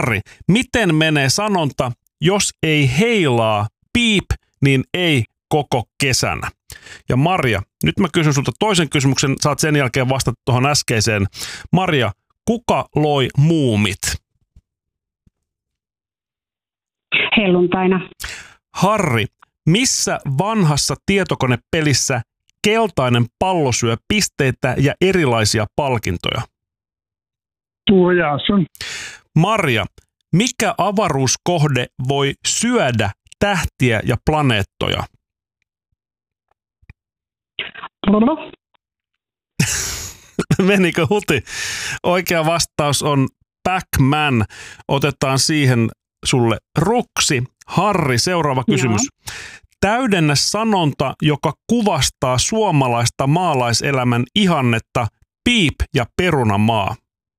Harri, miten menee sanonta, jos ei heilaa piip, niin ei koko kesänä? Ja Marja, nyt mä kysyn sulta toisen kysymyksen, saat sen jälkeen vastata tuohon äskeiseen. Marja, kuka loi muumit? Helluntaina. Harri, missä vanhassa tietokonepelissä keltainen pallo syö pisteitä ja erilaisia palkintoja? Tuo Jason. Marja, mikä avaruuskohde voi syödä tähtiä ja planeettoja? Pluto. Menikö huti? Oikea vastaus on Pac-Man. Otetaan siihen sulle ruksi. Harri, seuraava kysymys. Joo. Täydennä sanonta, joka kuvastaa suomalaista maalaiselämän ihannetta, piip ja perunamaa.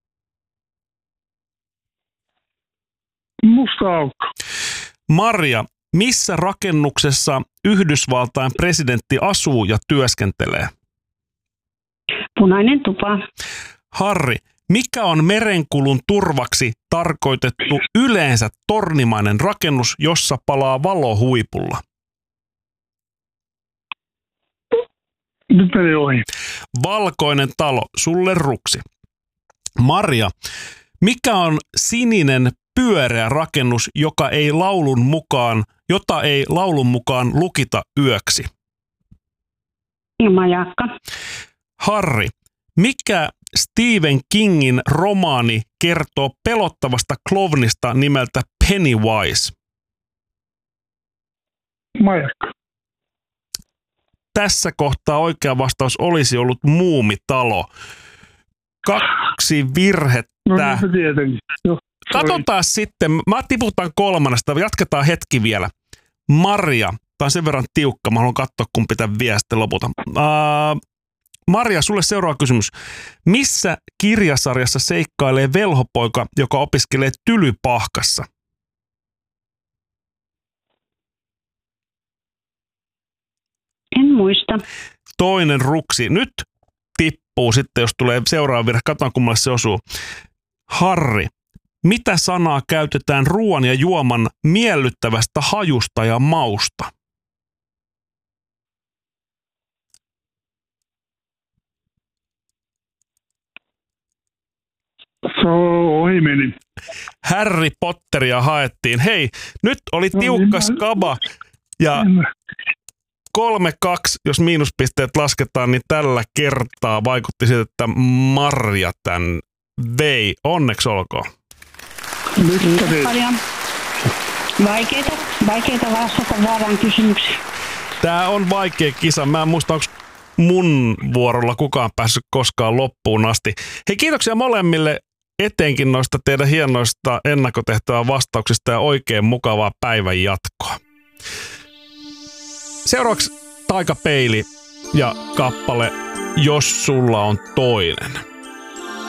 Musta aukko. Marja, missä rakennuksessa Yhdysvaltain presidentti asuu ja työskentelee? Punainen tupa. Harri, mikä on merenkulun turvaksi tarkoitettu yleensä tornimainen rakennus, jossa palaa valo huipulla? Nyt meni ohi. Valkoinen talo, sulle ruksi. Marja, mikä on sininen pyöreä rakennus, jota ei laulun mukaan lukita yöksi? Majakka. Harri, mikä Stephen Kingin romaani kertoo pelottavasta klovnista nimeltä Pennywise? Majakka. Tässä kohtaa oikea vastaus olisi ollut Muumitalo. 2 virhettä. No niin, tietenkin. Katsotaan sitten, mä tiputan 3, jatketaan hetki vielä. Marja, tää on sen verran tiukka, mä haluan katsoa kumpi tämän vie sitten lopulta. Marja, sulle seuraava kysymys. Missä kirjasarjassa seikkailee velhopoika, joka opiskelee Tylypahkassa? En muista. Toinen ruksi. Nyt tippuu sitten, jos tulee seuraava virhe. Katsotaan, kummalle se osuu. Harri, mitä sanaa käytetään ruoan ja juoman miellyttävästä hajusta ja mausta? Se ohi meni. Harry Potteria haettiin. Hei, nyt oli tiukka skaba ja 3-2, jos miinuspisteet lasketaan, niin tällä kertaa vaikutti siltä, että Marja tämän vei. Onneksi olkoon. Kiitos paljon. Vaikeita vastata väärään kysymykseen. Tää on vaikea kisa. Mä en muista, onko mun vuorolla kukaan päässyt koskaan loppuun asti. Hei, kiitoksia molemmille etenkin noista teidän hienoista ennakkotehtävän vastauksista ja oikein mukavaa päivän jatkoa. Seuraavaksi Taikapeili ja kappale Jos sulla on toinen.